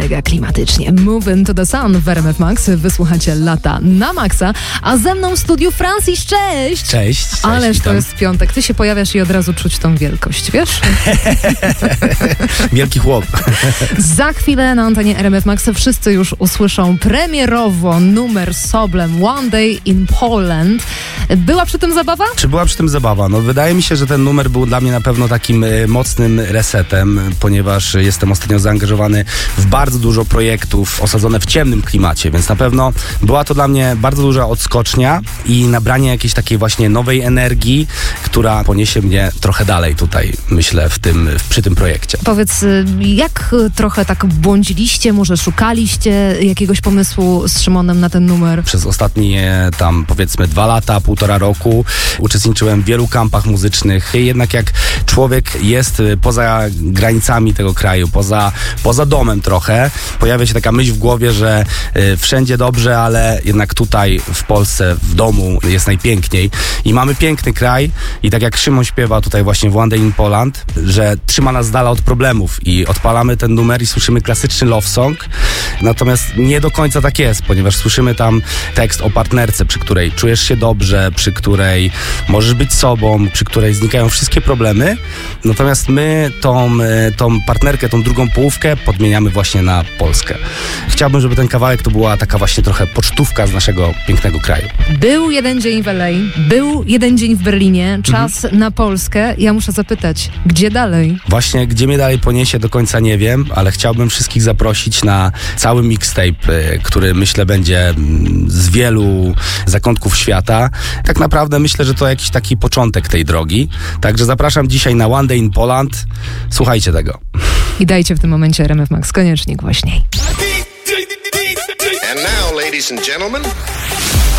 mega klimatycznie. Move into the sun w RMF Max. Wysłuchacie Lata na Maxa. A ze mną w studiu Francis, cześć! Cześć. Ależ witam. to jest piątek. Ty się pojawiasz i od razu czuć tą wielkość, wiesz? Wielki chłop. Za chwilę na antenie RMF Max wszyscy już usłyszą premierowo numer z Soblem One Day in Poland. Była przy tym zabawa? Czy była przy tym zabawa? No wydaje mi się, że ten numer był dla mnie na pewno takim mocnym resetem, ponieważ jestem ostatnio zaangażowany w bardzo dużo projektów osadzone w ciemnym klimacie, więc na pewno była to dla mnie bardzo duża odskocznia i nabranie jakiejś takiej właśnie nowej energii, która poniesie mnie trochę dalej tutaj, myślę, przy tym projekcie. Powiedz, jak trochę tak błądziliście, może szukaliście jakiegoś pomysłu z Szymonem na ten numer? Przez ostatnie tam powiedzmy 2 lata, 1,5 roku uczestniczyłem w wielu kampach muzycznych. I jednak jak człowiek jest poza granicami tego kraju, poza domem trochę, pojawia się taka myśl w głowie, że wszędzie dobrze, ale jednak tutaj w Polsce, w domu jest najpiękniej. I mamy piękny kraj i tak jak Szymon śpiewa tutaj właśnie w One Day in Poland, że trzyma nas z dala od problemów i odpalamy ten numer i słyszymy klasyczny love song. Natomiast nie do końca tak jest, ponieważ słyszymy tam tekst o partnerce, przy której czujesz się dobrze, przy której możesz być sobą, przy której znikają wszystkie problemy. Natomiast my tą partnerkę, tą drugą połówkę podmieniamy właśnie na Polskę. Chciałbym, żeby ten kawałek to była taka właśnie trochę pocztówka z naszego pięknego kraju. Był jeden dzień w LA, był jeden dzień w Berlinie, czas na Polskę. Ja muszę zapytać, gdzie dalej? Właśnie, gdzie mnie dalej poniesie, do końca nie wiem, ale chciałbym wszystkich zaprosić na cały mixtape, który myślę będzie z wielu zakątków świata. Tak naprawdę myślę, że to jakiś taki początek tej drogi. Także zapraszam dzisiaj na One Day in Poland. Słuchajcie tego. I dajcie w tym momencie RMF Max koniecznie głośniej. And now, ladies and gentlemen,